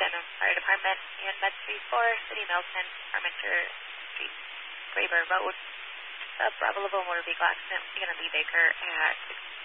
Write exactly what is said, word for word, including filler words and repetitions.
Denham Fire Department and Med three four, City Milton, Parmenter Street, Graber Road. Uh, Bravo Level motor vehicle accident. We're going to be Baker at